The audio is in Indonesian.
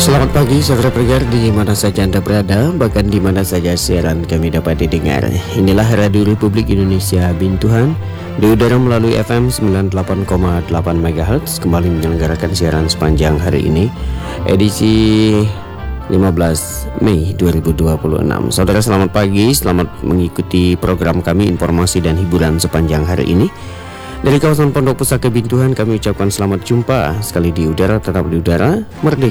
Selamat pagi saudara pendengar di mana saja Anda berada, bahkan di mana saja siaran kami dapat didengar. Inilah Radio Republik Indonesia Bintuhan di udara melalui FM 98,8 MHz kembali menyelenggarakan siaran sepanjang hari ini, edisi 15 Mei 2026. Saudara selamat pagi, selamat mengikuti program kami informasi dan hiburan sepanjang hari ini. Dari kawasan Pondok Pusaka Bintuhan kami ucapkan selamat jumpa sekali di udara, tetap di udara, merdeka